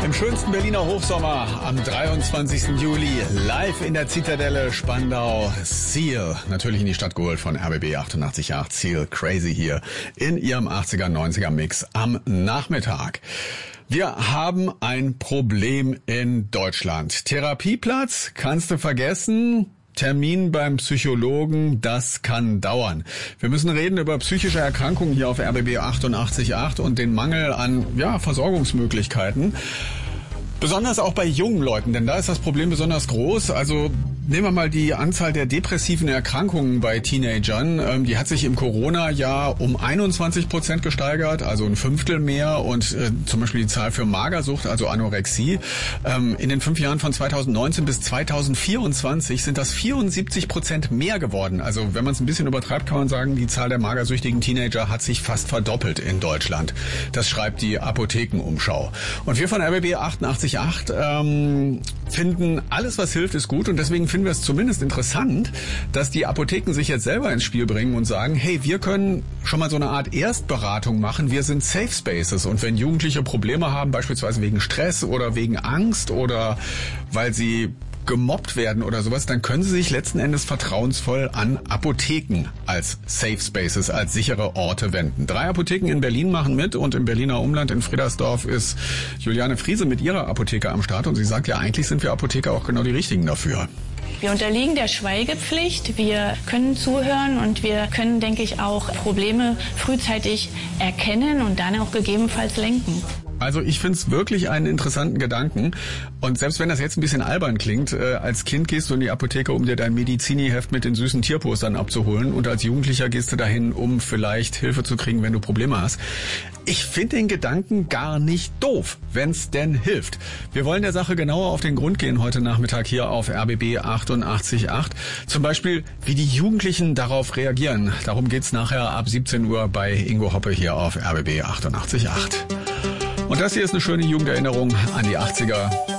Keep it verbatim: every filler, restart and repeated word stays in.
Im schönsten Berliner Hochsommer am dreiundzwanzigsten Juli live in der Zitadelle Spandau. Seal, natürlich in die Stadt geholt von R B B achtundachtzig Komma acht. Seal Crazy hier in ihrem achtziger, neunziger Mix am Nachmittag. Wir haben ein Problem in Deutschland. Therapieplatz kannst du vergessen. Termin beim Psychologen, das kann dauern. Wir müssen reden über psychische Erkrankungen hier auf R B B achtundachtzig Komma acht und den Mangel an ja, Versorgungsmöglichkeiten. Besonders auch bei jungen Leuten, denn da ist das Problem besonders groß. Also nehmen wir mal die Anzahl der depressiven Erkrankungen bei Teenagern. Ähm, die hat sich im Corona-Jahr um einundzwanzig Prozent gesteigert, also ein Fünftel mehr. Und äh, zum Beispiel die Zahl für Magersucht, also Anorexie. Ähm, in den fünf Jahren von zweitausendneunzehn bis zweitausendvierundzwanzig sind das vierundsiebzig Prozent mehr geworden. Also wenn man es ein bisschen übertreibt, kann man sagen, die Zahl der magersüchtigen Teenager hat sich fast verdoppelt in Deutschland. Das schreibt die Apothekenumschau. Und wir von R B B achtundachtzig Komma acht ähm, finden, alles was hilft ist gut, und deswegen finden wir es zumindest interessant, dass die Apotheken sich jetzt selber ins Spiel bringen und sagen, hey, wir können schon mal so eine Art Erstberatung machen, wir sind Safe Spaces, und wenn Jugendliche Probleme haben, beispielsweise wegen Stress oder wegen Angst oder weil sie gemobbt werden oder sowas, dann können sie sich letzten Endes vertrauensvoll an Apotheken als Safe Spaces, als sichere Orte wenden. Drei Apotheken in Berlin machen mit, und im Berliner Umland in Friedersdorf ist Juliane Friese mit ihrer Apotheke am Start, und sie sagt ja, eigentlich sind wir Apotheker auch genau die richtigen dafür. Wir unterliegen der Schweigepflicht, wir können zuhören und wir können, denke ich, auch Probleme frühzeitig erkennen und dann auch gegebenenfalls lenken. Also ich finde es wirklich einen interessanten Gedanken, und selbst wenn das jetzt ein bisschen albern klingt, äh, als Kind gehst du in die Apotheke, um dir dein Medizini-Heft mit den süßen Tierpostern abzuholen, und als Jugendlicher gehst du dahin, um vielleicht Hilfe zu kriegen, wenn du Probleme hast. Ich finde den Gedanken gar nicht doof, wenn es denn hilft. Wir wollen der Sache genauer auf den Grund gehen heute Nachmittag hier auf R B B achtundachtzig Komma acht. Zum Beispiel, wie die Jugendlichen darauf reagieren. Darum geht's nachher ab siebzehn Uhr bei Ingo Hoppe hier auf R B B achtundachtzig Komma acht. Und das hier ist eine schöne Jugenderinnerung an die achtziger.